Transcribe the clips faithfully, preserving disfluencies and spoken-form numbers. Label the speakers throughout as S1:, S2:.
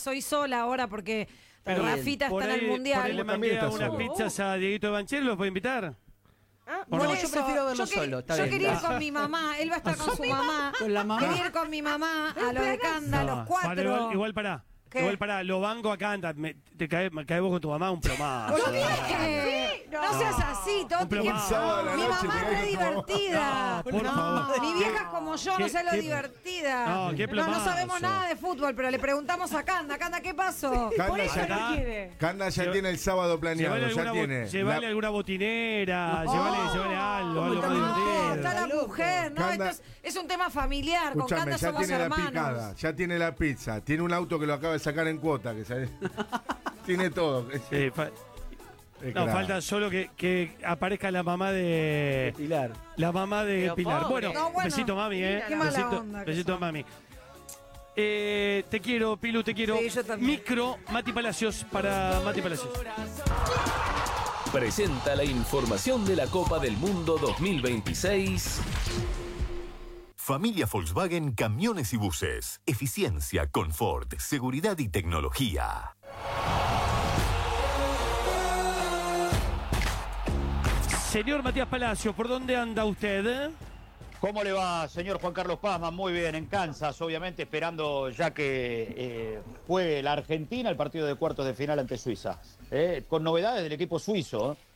S1: soy sola ahora porque
S2: Pero
S1: Rafita
S2: por
S1: está en
S2: ahí-
S1: el Mundial.
S2: por ahí le mandé
S3: También está
S2: unas
S3: solo.
S2: pizzas a Dieguito Banchero, ¿los puede invitar?
S1: Ah,
S2: ¿O
S1: por
S2: no?
S1: eso,
S4: Yo prefiero verlo
S1: yo quería-
S4: solo, está
S1: yo
S4: bien.
S1: quería ir
S4: Ah.
S1: con mi mamá, él va a estar con su mamá.
S4: Con la mamá.
S1: Quería ir con mi mamá a lo de Canda,
S2: No,
S1: los cuatro.
S2: para, igual, igual pará.
S1: ¿Qué?
S2: Igual pará, lo banco acá, anda, me- te cae, me cae vos con tu mamá un plomazo.
S1: ¿Por qué? No, seas así, Toti.
S2: pero
S1: que-
S2: más.
S3: Sábado a la
S1: Mi
S3: noche
S1: mamá
S3: te
S1: es
S3: caes
S1: re
S3: con tu mamá.
S1: divertida.
S2: No, por favor.
S1: Mi vieja como yo no
S2: ¿Qué-
S1: sé lo
S2: qué-
S1: divertida.
S2: No, qué
S1: no, no
S2: plomazo.
S1: sabemos nada de fútbol, pero le preguntamos a Canda. Canda, ¿qué pasó?
S3: Canda
S1: Por eso
S3: ya-
S1: no quiere.
S3: Canda ya
S2: Lleva-
S3: tiene el sábado planeado,
S2: Llevale
S3: ya
S2: alguna, bo-
S3: tiene.
S2: llevale
S3: La-
S2: alguna botinera, llevale, llevale algo, algo más
S1: No,
S2: divertido.
S1: está la mujer, no,
S3: Canda-
S1: esto es, es un tema familiar. Con
S3: Escúchame,
S1: Canda
S3: ya
S1: somos
S3: tiene la
S1: hermanos.
S3: picada, ya tiene la pizza, tiene un auto que lo acaba de sacar en cuota, que sabe- tiene todo.
S2: Sí, fa-
S3: Es
S2: no,
S3: crack.
S2: falta solo que, que aparezca la mamá de.
S4: Pilar.
S2: La mamá de
S4: Pero
S2: Pilar.
S4: pobre.
S2: Bueno,
S1: No, bueno,
S2: besito mami, eh.
S1: qué mala
S2: besito,
S1: onda que
S2: besito
S1: son.
S2: mami. Eh, te quiero, Pilu, te quiero.
S1: Sí, yo también.
S2: Micro, Mati Palacios para Mati Palacios.
S5: Presenta la información de la Copa del Mundo dos mil veintiséis.
S6: Familia Volkswagen Camiones y Buses. Eficiencia, confort, seguridad y tecnología.
S2: Señor Matías Palacios, ¿por dónde anda usted?
S7: ¿Cómo le va, señor Juan Carlos Pazman? Muy bien, en Kansas, obviamente, esperando ya que eh, fue la Argentina el partido de cuartos de final ante Suiza. Eh, con novedades del equipo suizo. ¿eh?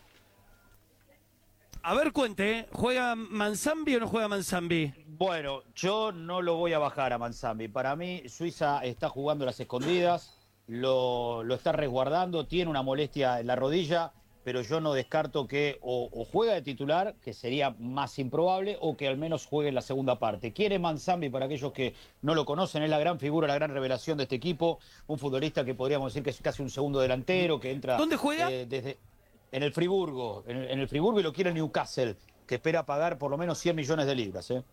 S2: A ver, cuente, ¿juega Manzambi o no juega Manzambi?
S7: Bueno, yo no lo voy a bajar a Manzambi. Para mí, Suiza está jugando las escondidas, lo, lo está resguardando, tiene una molestia en la rodilla, pero yo no descarto que o, o juega de titular, que sería más improbable, o que al menos juegue en la segunda parte. Quiere Manzambi, para aquellos que no lo conocen, es la gran figura, la gran revelación de este equipo, un futbolista que podríamos decir que es casi un segundo delantero, que entra...
S2: ¿Dónde juega?
S7: eh, desde, en el Friburgo, en el, en el Friburgo, y lo quiere Newcastle, que espera pagar por lo menos cien millones de libras. ¿eh?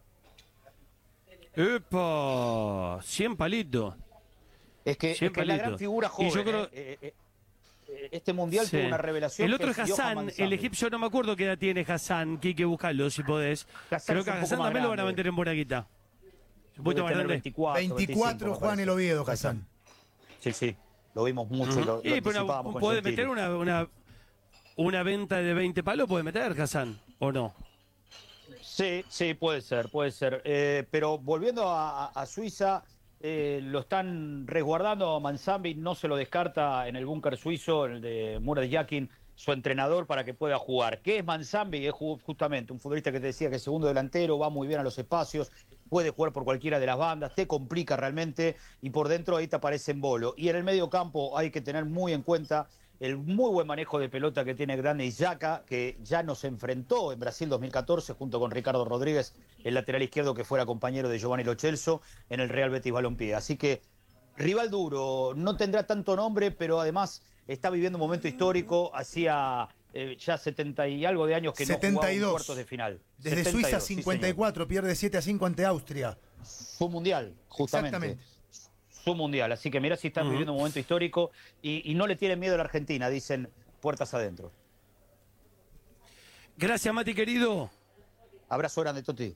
S2: ¡Epa! cien palitos.
S7: Es que, es
S2: cien
S7: que es la
S2: palitos.
S7: gran figura
S2: Y
S7: joven.
S2: yo creo-
S7: ¿eh? Eh, eh, eh, este mundial
S2: Sí.
S7: tuvo una revelación.
S2: El otro
S7: que
S2: es
S7: Johan
S2: Hassan,
S7: Manzambi.
S2: el egipcio, no me acuerdo qué edad tiene Hassan. Quique, buscalo si podés.
S7: Hassan
S2: Creo
S7: es
S2: que a
S7: un poco
S2: Hassan
S7: más
S2: también lo van a
S7: grande.
S2: meter en Boraguita. Un poquito
S7: Debe
S2: más
S7: tener
S2: grande.
S7: veinticuatro,
S8: veinticuatro
S7: veinticinco,
S8: Juan
S7: me
S8: el
S7: parece.
S8: Oviedo, Hassan.
S7: Sí, sí, lo vimos mucho. y lo, lo
S2: Y, pero una-
S7: anticipábamos con
S2: puede
S7: Gentili.
S2: meter una, una, una venta de veinte palos, puede meter Hassan, ¿o no?
S7: Sí, sí, puede ser, puede ser. Eh, pero volviendo a, a- a Suiza, eh, lo están resguardando. Manzambi no se lo descarta en el búnker suizo, el de Murat Yakin, su entrenador, para que pueda jugar. ¿Qué es Manzambi? Es ju- justamente un futbolista que te decía que es segundo delantero, va muy bien a los espacios, puede jugar por cualquiera de las bandas, te complica realmente, y por dentro ahí te aparece en bolo. Y en el medio campo hay que tener muy en cuenta el muy buen manejo de pelota que tiene Granit Xhaka, que ya nos enfrentó en Brasil dos mil catorce junto con Ricardo Rodríguez, el lateral izquierdo que fuera compañero de Giovanni Lo Celso en el Real Betis Balompié. Así que rival duro, no tendrá tanto nombre, pero además está viviendo un momento histórico. Hacía eh, ya setenta y algo de años que
S8: setenta y
S7: no jugaba un
S8: dos.
S7: cuartos de final.
S8: Desde
S7: setenta y
S8: Suiza
S7: dos, sí,
S8: cincuenta y cuatro, pierde siete a cinco ante Austria.
S7: señor. Fue mundial, justamente.
S8: Exactamente.
S7: Su mundial, así que mira si están
S2: Ujú.
S7: viviendo un momento histórico y, y no le tienen miedo a la Argentina, dicen puertas adentro.
S2: Gracias, Mati, querido.
S7: Abrazo grande, Toti.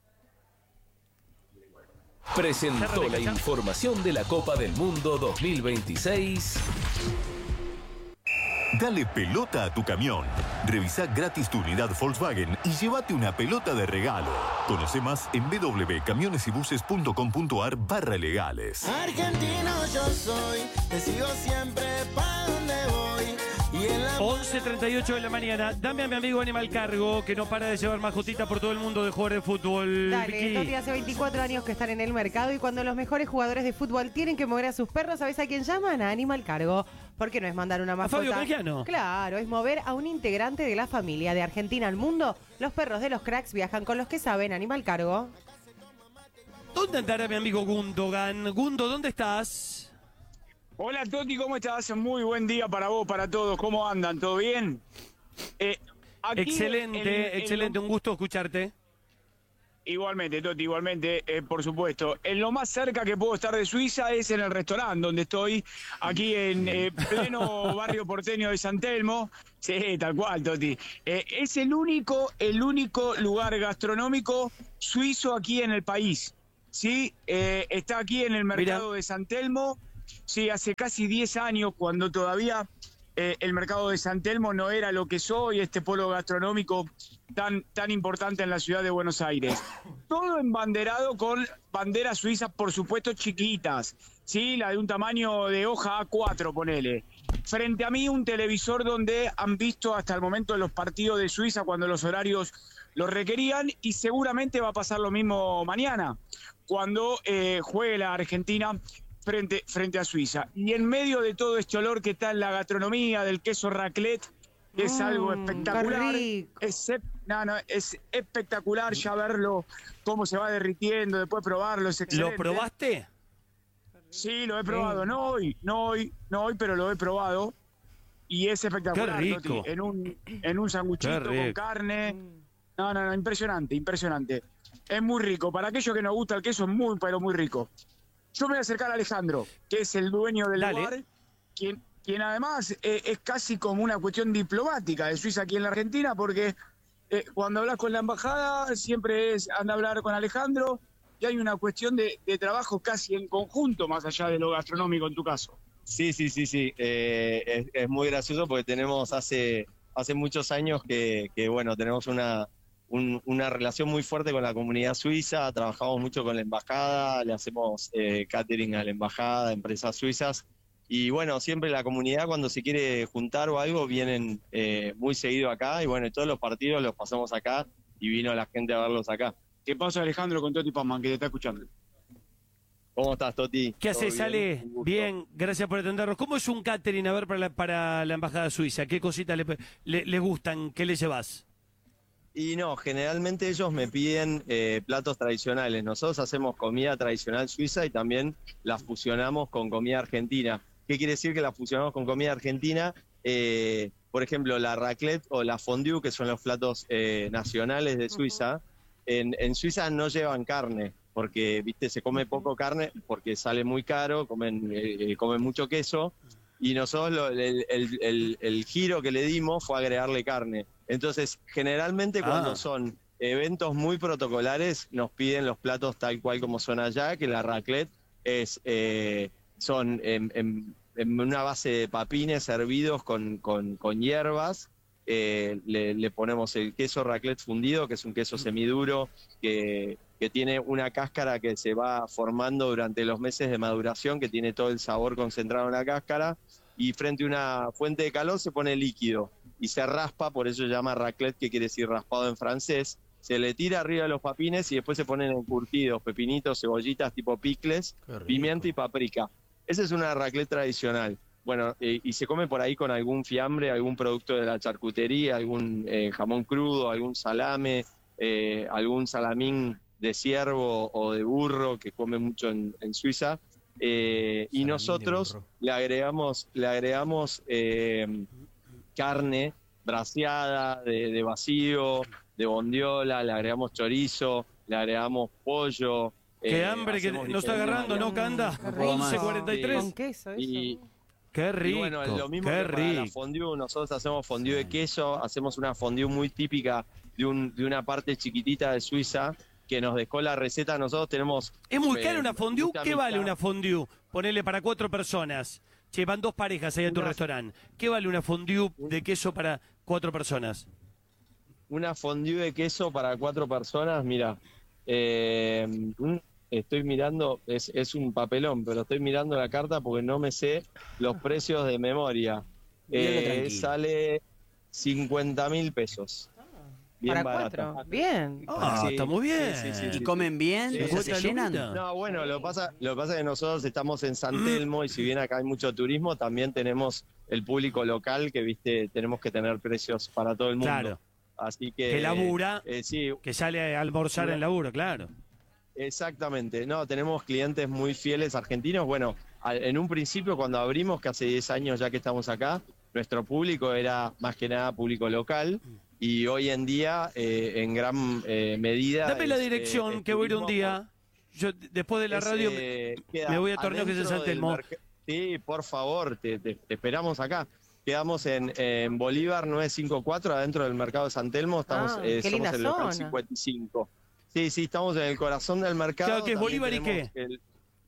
S5: Presentó la información de la Copa del Mundo dos mil veintiséis.
S6: Dale pelota a tu camión. Revisa gratis tu unidad Volkswagen y llévate una pelota de regalo. Conoce más en w w w punto camiones y buses punto com punto a r barra legales.
S9: Argentino yo soy, te sigo siempre pa' donde voy. Y en la
S2: once treinta y ocho de la mañana. Dame a mi amigo Animal Cargo, que no para de llevar mascotita por todo el mundo de jugar de fútbol.
S10: Dale,
S2: Vicky.
S10: Toti, hace veinticuatro años que están en el mercado y cuando los mejores jugadores de fútbol tienen que mover a sus perros, ¿sabes a quién llaman? A Animal Cargo. Porque no es mandar una mascota.
S2: Fabio Canjiano.
S10: Claro, es mover a un integrante de la familia. De Argentina al mundo, los perros de los cracks viajan con los que saben. Animal Cargo.
S2: ¿Dónde andará mi amigo Gundogan? Gundo, ¿dónde estás?
S11: Hola Toti, ¿cómo estás? Muy buen día para vos, para todos. ¿Cómo andan? ¿Todo bien? Eh, aquí
S2: Excelente,
S11: en- en-
S2: excelente. Un gusto escucharte.
S11: Igualmente, Toti, igualmente, eh, por supuesto. En lo más cerca que puedo estar de Suiza es en el restaurante donde estoy, aquí en eh, pleno barrio porteño de San Telmo. Sí, tal cual, Toti. Eh, es el único, el único lugar gastronómico suizo aquí en el país. Sí, eh, está aquí en el mercado de San Telmo. sí, hace casi diez años, cuando todavía eh, el mercado de San Telmo no era lo que es hoy, este polo gastronómico tan, tan importante en la ciudad de Buenos Aires. Todo embanderado con banderas suizas, por supuesto, chiquitas, ¿sí? La de un tamaño de hoja A cuatro, ponele. Frente a mí un televisor donde han visto hasta el momento los partidos de Suiza cuando los horarios lo requerían, y seguramente va a pasar lo mismo mañana, cuando eh, juegue la Argentina frente, frente a Suiza. Y en medio de todo este olor que está en la gastronomía del queso raclette, es mm, algo espectacular. Es, no, no, es espectacular ya verlo, cómo se va derritiendo, después probarlo, es excelente.
S2: ¿Lo probaste?
S11: Sí, lo he probado, no hoy, no hoy, no hoy, pero lo he probado y es espectacular.
S2: Qué rico.
S11: Toti, en un en un sanguchito con carne. No, no, no, impresionante, impresionante. Es muy rico. Para aquellos que nos gusta el queso, es muy, pero muy rico. Yo me voy a acercar a Alejandro, que es el dueño del
S2: Dale.
S11: lugar, quien, quien además eh, es casi como una cuestión diplomática de Suiza aquí en la Argentina, porque eh, cuando hablas con la embajada siempre es anda a hablar con Alejandro, y hay una cuestión de, de trabajo casi en conjunto, más allá de lo gastronómico en tu caso.
S4: Sí, sí, sí, sí. Eh, es, es muy gracioso porque tenemos hace, hace muchos años que, que bueno, tenemos una, un, una relación muy fuerte con la comunidad suiza, trabajamos mucho con la embajada, le hacemos eh, catering a la embajada, empresas suizas, y bueno, siempre la comunidad cuando se quiere juntar o algo vienen eh, muy seguido acá, y bueno, todos los partidos los pasamos acá y vino la gente a verlos acá.
S11: ¿Qué pasa, Alejandro, con Toti Pazman, que te está escuchando?
S4: ¿Cómo estás, Toti?
S2: ¿Qué haces,
S4: bien?
S2: Ale? Bien, gracias por atendernos. ¿Cómo es un catering, a ver, para la, para la Embajada Suiza? ¿Qué cositas le, le, le gustan? ¿Qué le llevas?
S4: Y no, generalmente ellos me piden eh, platos tradicionales. Nosotros hacemos comida tradicional suiza y también la fusionamos con comida argentina. ¿Qué quiere decir que la fusionamos con comida argentina? Eh, por ejemplo, la raclette o la fondue, que son los platos eh, nacionales de Suiza. En, en Suiza no llevan carne, porque viste se come poco carne, porque sale muy caro, comen, eh, comen mucho queso, y nosotros lo, el, el, el, el giro que le dimos fue agregarle carne. Entonces, generalmente cuando
S2: Ah.
S4: son eventos muy protocolares, nos piden los platos tal cual como son allá, que la raclette es eh, son en, en, en una base de papines hervidos con, con, con hierbas. Eh, le, le ponemos el queso raclette fundido, que es un queso semiduro que, que tiene una cáscara que se va formando durante los meses de maduración, que tiene todo el sabor concentrado en la cáscara, y frente a una fuente de calor se pone líquido y se raspa, por eso se llama raclette, que quiere decir raspado en francés. Se le tira arriba de los papines y después se ponen encurtidos, pepinitos, cebollitas tipo picles, pimiento y paprika. Esa es una raclette tradicional. Bueno, eh, y se come por ahí con algún fiambre, algún producto de la charcutería, algún eh, jamón crudo, algún salame, eh, algún salamín de ciervo o de burro que come mucho en, en Suiza. Eh, y nosotros le agregamos, le agregamos eh, carne braseada de, de vacío, de bondiola, le agregamos chorizo, le agregamos pollo.
S2: Qué
S4: eh,
S2: hambre que
S4: hacemos
S2: nos está
S4: diferentes
S2: agarrando, ¿no, Canda? once cuarenta y tres.
S10: Con queso, eso.
S4: Y,
S2: Qué rico,
S4: y bueno, lo mismo
S2: qué
S4: que para la
S2: rico.
S4: fondue, nosotros hacemos fondue de queso, hacemos una fondue muy típica de, un, de una parte chiquitita de Suiza que nos dejó la receta. Nosotros tenemos...
S2: ¿Es muy
S4: eh,
S2: cara una fondue?
S4: mucha
S2: ¿Qué vale
S4: amistad.
S2: una fondue? Ponele para cuatro personas. Che, van dos parejas ahí a tu
S4: Una-
S2: restaurante. ¿Qué vale una fondue de queso para cuatro personas?
S4: Una fondue de queso para cuatro personas, mira, eh, un- estoy mirando, es, es un papelón, pero estoy mirando la carta porque no me sé los precios de memoria.
S12: Míralo
S4: Eh,
S12: tranquilo.
S4: sale cincuenta mil pesos. Bien
S10: Para
S4: barata.
S10: cuatro. Bien.
S2: Ah,
S4: Sí,
S2: está muy bien.
S4: sí, sí, sí,
S12: ¿Y
S4: sí.
S12: comen bien?
S4: Sí.
S12: O sea, ¿se
S2: ¿Cuesta
S12: llenan?
S2: lucita?
S4: No, bueno, lo que pasa, lo que pasa es que nosotros estamos en San Telmo y si bien acá hay mucho turismo, también tenemos el público local que, viste, tenemos que tener precios para todo el mundo.
S2: Claro.
S4: Así que...
S2: Que labura,
S4: eh, sí,
S2: que sale a almorzar en laburo, claro.
S4: exactamente. No, tenemos clientes muy fieles argentinos. Bueno, al- en un principio cuando abrimos, que hace diez años ya que estamos acá, nuestro público era más que nada público local y hoy en día eh, en gran eh, medida...
S2: Dame la
S4: es,
S2: dirección,
S4: eh, es
S2: que voy a ir un
S4: turismo.
S2: día. Yo d- después de la
S4: Es,
S2: radio
S4: eh, queda
S2: me voy a torneo que es en
S4: adentro
S2: San
S4: del
S2: Telmo.
S4: merc- Sí, por favor, te, te- te esperamos acá. Quedamos en, en Bolívar nueve cinco cuatro, adentro del mercado de San Telmo. Estamos,
S10: Ah,
S4: eh,
S10: qué
S4: somos
S10: linda
S4: en el local
S10: zona.
S4: cincuenta y cinco. Sí, sí, estamos en el corazón del mercado.
S2: Claro, ¿qué es
S4: También
S2: Bolívar y
S4: tenemos
S2: qué?
S4: el-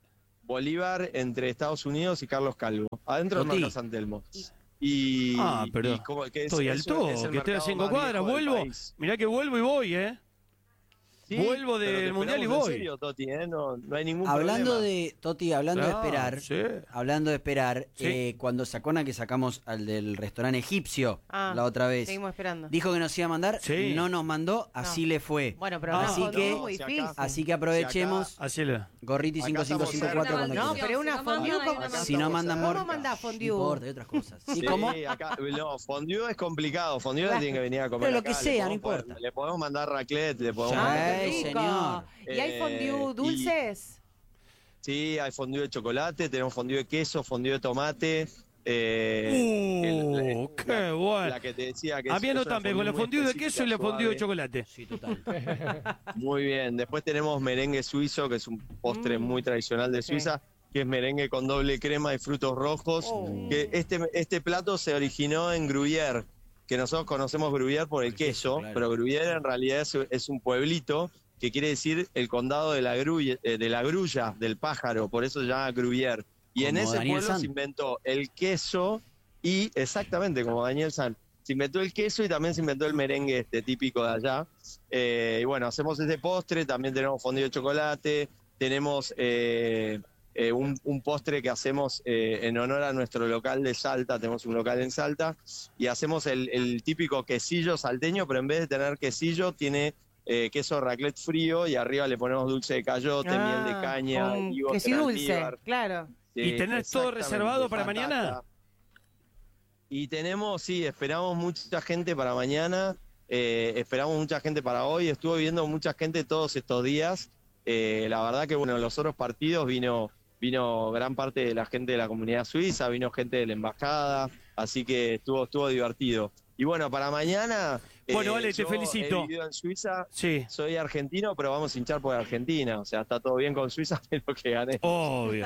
S4: Bolívar entre Estados Unidos y Carlos Calvo, adentro del
S12: Toti.
S4: Mercado San Telmo. Y,
S2: Ah, pero
S4: y como que es-
S2: estoy
S4: es
S2: al
S4: un- es
S2: toque,
S4: el
S2: que estoy a
S4: mercado
S2: cinco
S4: más
S2: cuadras,
S4: viejo del
S2: vuelvo.
S4: país.
S2: Mirá que vuelvo y voy, ¿eh?
S4: Sí,
S2: Vuelvo
S4: pero
S2: del
S4: te
S2: Mundial y
S4: esperamos
S2: voy.
S4: En serio, Toti, ¿eh? no, no hay ningún
S12: Hablando
S4: problema.
S12: de, Toti, hablando
S2: Claro,
S12: de esperar,
S2: sí.
S12: hablando de esperar,
S2: Sí.
S12: eh, cuando Sacona que sacamos al del restaurante egipcio
S10: Ah,
S12: la otra vez,
S10: Seguimos esperando.
S12: dijo que nos iba a mandar,
S2: Sí.
S12: no nos mandó, así le fue.
S10: Bueno, pero
S2: Ah,
S10: una
S12: así
S10: fondue
S12: que-
S10: es muy
S4: si acá-
S10: difícil.
S12: Así que aprovechemos,
S2: Así le.
S12: Gorriti
S4: Acá
S12: cinco cinco
S4: estamos
S12: cinco
S4: cerca.
S12: cuatro cuando
S10: No,
S12: quieras.
S10: pero una
S13: Si no mandan,
S10: fondue.
S13: hay
S10: ¿cómo-
S13: una
S4: Acá
S12: Si no
S4: estamos
S12: mandan
S4: cerca.
S10: ¿Cómo
S12: morca,
S10: mandás
S12: no
S10: fondue?
S12: importa, hay otras cosas.
S4: Sí,
S12: ¿Y cómo?
S4: acá, no, fondue es complicado. Fondue la tienen que venir a comer.
S12: Pero lo
S4: acá,
S12: que
S4: le
S12: sea, no
S4: podemos
S12: importa.
S4: poner- Le podemos mandar raclette, le podemos
S12: Ya,
S10: Ah,
S4: mandar.
S10: qué
S12: Ay,
S10: rico.
S12: señor.
S10: ¿Y hay
S4: Eh,
S10: fondue
S4: y-
S10: dulces?
S4: Sí, hay fondue de chocolate, tenemos fondue de queso, fondue de tomate. Eh, el-
S2: Uh, qué bueno.
S4: La que te decía que
S2: A
S4: es-
S2: mí
S4: es una
S2: anotame con la
S4: muy
S2: fondue de
S4: específica,
S2: queso y la fondue de
S4: suave.
S2: chocolate.
S12: Sí, total.
S4: Muy bien. Después tenemos merengue suizo, que es un postre
S10: Mm.
S4: muy tradicional de
S10: Sí.
S4: Suiza, que es merengue con doble crema y frutos rojos.
S10: Oh.
S4: Que este, este plato se originó en Gruyère, que nosotros conocemos Gruyère por el queso,
S12: claro.
S4: pero Gruyère en realidad es, es un pueblito que quiere decir el condado de la, grulla, eh, de la grulla, del pájaro, por eso se llama Gruyère. Y en
S12: Como
S4: ese
S12: Daniel
S4: pueblo
S12: San.
S4: se inventó el queso y, exactamente, como Daniel San, se inventó el queso y también se inventó el merengue este típico de allá. Eh, y bueno, hacemos ese postre, también tenemos fondue de chocolate, tenemos eh, eh, un, un postre que hacemos eh, en honor a nuestro local de Salta, tenemos un local en Salta, y hacemos el, el típico quesillo salteño, pero en vez de tener quesillo, tiene eh, queso raclette frío y arriba le ponemos dulce de cayote, miel de caña,
S10: Ah, con
S4: higos
S10: queso
S4: en
S10: y dulce,
S4: almíbar.
S10: claro.
S2: ¿Y
S4: Sí,
S2: tenés todo
S4: exactamente,
S2: reservado para
S4: patata.
S2: mañana?
S4: Y tenemos, sí, esperamos mucha gente para mañana, eh, esperamos mucha gente para hoy, estuve viendo mucha gente todos estos días, eh, la verdad que bueno, en los otros partidos vino, vino gran parte de la gente de la comunidad suiza, vino gente de la embajada, así que estuvo, estuvo divertido. Y bueno, para mañana...
S2: Bueno,
S4: eh,
S2: Ale, te
S4: yo
S2: felicito.
S4: He vivido en Suiza,
S2: Sí.
S4: soy argentino, pero vamos a hinchar por Argentina, o sea, está todo bien con Suiza, pero que gané.
S2: Obvio.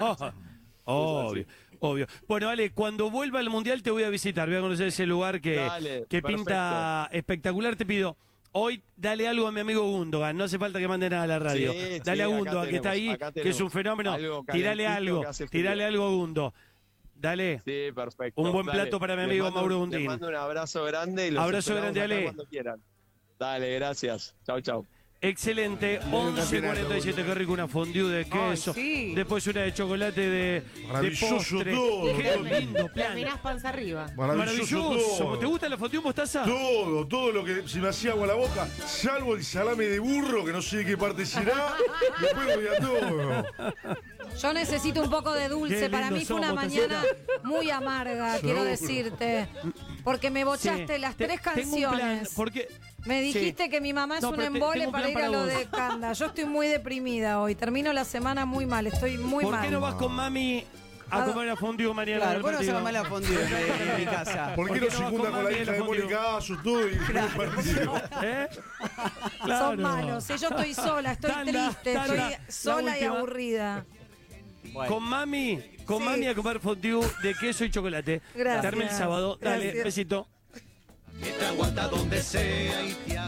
S2: Obvio. Obvio. Bueno, Ale, cuando vuelva al Mundial te voy a visitar. Voy a conocer ese lugar que,
S4: Dale,
S2: que
S4: perfecto.
S2: pinta espectacular. Te pido, hoy dale algo a mi amigo Gundogan. No hace falta que mande nada a la radio.
S4: Sí,
S2: dale
S4: sí,
S2: a
S4: acá
S2: Gundogan, que está ahí,
S4: tenemos, acá
S2: que es
S4: tenemos
S2: un fenómeno.
S4: algo
S2: Tirale
S4: calentito
S2: algo.
S4: que hace frío.
S2: Tirale algo a Gundo. Dale.
S4: Sí, perfecto.
S2: Un buen
S4: Dale.
S2: plato para mi
S4: Les
S2: amigo
S4: mando-
S2: Mauro
S4: les
S2: Gundín.
S4: mando un abrazo grande y los
S2: Abrazo
S4: esperamos
S2: grande,
S4: acá
S2: Ale.
S4: cuando quieran. Dale, gracias. Chau, chau.
S2: Excelente, once cuarenta y siete, qué rico una fondue de queso.
S10: sí.
S2: Después una de chocolate de, de
S3: Maravilloso
S2: postre.
S3: todo,
S2: Qué
S3: todo.
S2: lindo plan.
S10: Terminás panza arriba.
S3: Maravilloso,
S2: Maravilloso.
S3: todo.
S2: ¿Te gusta la fondue mostaza?
S3: Todo, todo lo que se me hacía agua a la boca, salvo el salame de burro, que no sé de qué parte será, después voy a todo.
S13: Yo necesito un poco de dulce.
S2: Qué
S13: Para mí
S2: lindo
S13: fue una
S2: somos,
S13: mañana muy amarga, quiero
S3: Seguro.
S13: decirte. Porque me bochaste
S2: Sí.
S13: las
S2: Te-
S13: tres
S2: tengo un plan,
S13: canciones.
S2: porque
S13: Me dijiste
S2: Sí.
S13: que mi mamá es
S2: No,
S13: un
S2: pero te-
S13: embole
S2: tengo un
S13: para
S2: plan
S13: ir a
S2: para
S13: lo
S2: vos.
S13: de Canda. Yo estoy muy deprimida hoy. Termino la semana muy mal. Estoy muy
S2: ¿por
S13: mal.
S2: qué no vas con mami a
S13: Ah,
S2: comer a fondue mañana?
S12: Claro,
S2: en el
S12: ¿por qué no se
S2: partido?
S12: va mal la fondue en, en mi casa?
S3: ¿Por qué no se
S2: vas
S3: junta con la
S2: mami en
S3: hija de
S2: fondue?
S3: Mónica Asos, todo y el partido?
S2: ¿Eh?
S13: Son
S2: Claro.
S13: malos. Si yo estoy sola, estoy
S2: Tanda,
S13: triste,
S2: tanda.
S13: estoy
S2: La
S13: sola y
S2: última.
S13: aburrida.
S2: Con mami, con
S13: Sí.
S2: mami a comer fondue de queso y chocolate.
S13: Gracias.
S2: Termina el sábado. Dale,
S13: Gracias.
S2: besito.
S9: Que te aguanta donde sea y te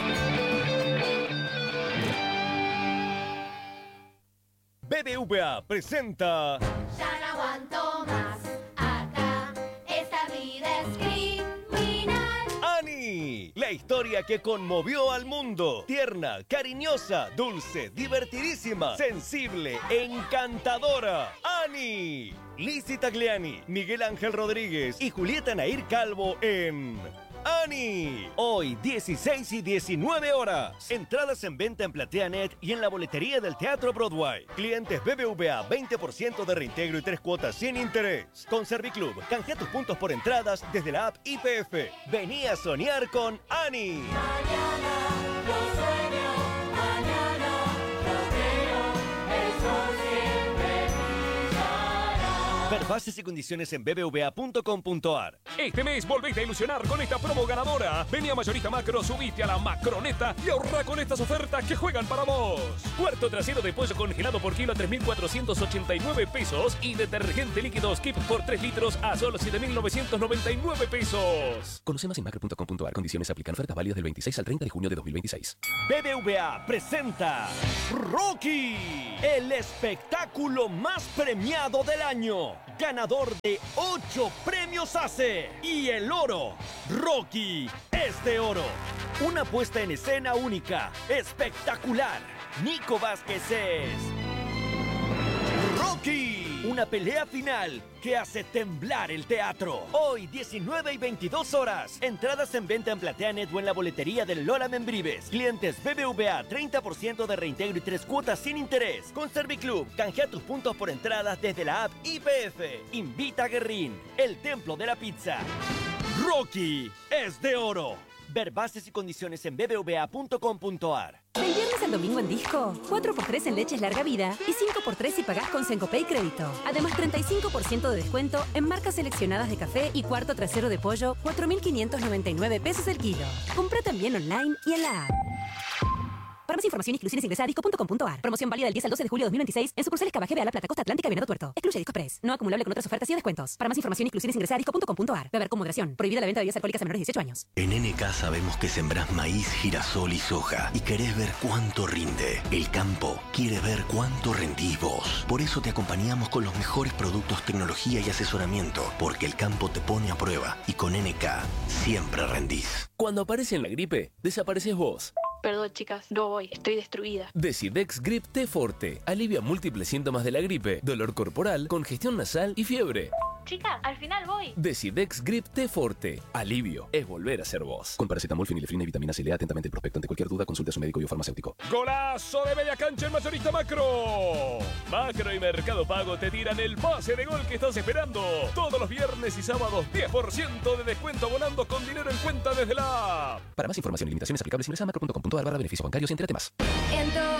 S14: B B V A presenta
S15: Ya no aguanto más, acá esta vida es criminal.
S14: Ani, la historia que conmovió al mundo. Tierna, cariñosa, dulce, divertidísima, sensible, encantadora. Ani, Lizzy Tagliani, Miguel Ángel Rodríguez y Julieta Nair Calvo en Ani. Hoy, dieciséis y diecinueve horas. Entradas en venta en PlateaNet y en la boletería del Teatro Broadway. Clientes B B V A, veinte por ciento de reintegro y tres cuotas sin interés. Con Serviclub, canjea tus puntos por entradas desde la app I P F. Vení a soñar con Ani. Ver bases y condiciones en b b v a punto com punto a r.
S16: Este mes volvete a ilusionar con esta promo ganadora. Vení a Mayorista Macro, subite a la Macroneta y ahorra con estas ofertas que juegan para vos.
S14: Cuarto trasero de pollo congelado por kilo a tres mil cuatrocientos ochenta y nueve pesos y detergente líquido Skip por tres litros a solo siete mil novecientos noventa y nueve pesos.
S5: Conoce más en macro punto com punto a r. Condiciones aplican. Ofertas válidas del veintiséis al treinta de junio de dos mil veintiséis.
S14: B B V A presenta Rocky, el espectáculo más premiado del año. Ganador de ocho premios A C E y el oro. Rocky es de oro. Una puesta en escena única, espectacular. Nico Vázquez es Rocky. Una pelea final que hace temblar el teatro. Hoy, diecinueve y veintidós horas. Entradas en venta en PlateaNet o en la boletería del Lola Membrives. Clientes B B V A, treinta por ciento de reintegro y tres cuotas sin interés. Con Serviclub, canjea tus puntos por entradas desde la app I P F. Invita a Guerrín, el templo de la pizza. Rocky es de oro. Ver bases y condiciones en b b v a punto com punto a r.
S17: Del viernes al domingo en Disco, cuatro por tres en leches larga vida y cinco por tres si pagás con Sencopay Crédito. Además, treinta y cinco por ciento de descuento en marcas seleccionadas de café y cuarto trasero de pollo, cuatro mil quinientos noventa y nueve pesos el kilo. Compra también online y en la app. Para más información y exclusiones ingresa a disco punto com punto a r. Promoción válida del diez al doce de julio de dos mil veintiséis en sucursales Cava G B A La Plata, Costa Atlántica y Venado Tuerto. Excluye Disco Press. No acumulable con otras ofertas y descuentos. Para más información y exclusiones ingresa a disco punto com punto a r. Beber con moderación. Prohibida la venta de bebidas alcohólicas a menores de dieciocho años.
S18: En N K sabemos que sembrás maíz, girasol y soja y querés ver cuánto rinde. El campo quiere ver cuánto rendís vos. Por eso te acompañamos con los mejores productos, tecnología y asesoramiento, porque el campo te pone a prueba y con N K siempre rendís.
S5: Cuando aparece en la gripe, desapareces vos.
S19: Perdón, chicas, no voy, estoy destruida.
S5: Decidex Grip T Forte alivia múltiples síntomas de la gripe, dolor corporal, congestión nasal y fiebre.
S19: Chicas, al final voy.
S5: Decidex Grip T Forte. Alivio es volver a ser vos. Con paracetamol, fenilefrina y vitamina C. Lea atentamente el prospecto. Ante cualquier duda, consulte a su médico y o farmacéutico.
S16: ¡Golazo de media cancha en Mayorista Macro! Macro y Mercado Pago te tiran el pase de gol que estás esperando. Todos los viernes y sábados, diez por ciento de descuento volando con dinero en cuenta desde la app.
S5: Para más información y limitaciones aplicables, ingresa a macro punto com punto a r barra beneficios bancarios y entérate más.
S15: En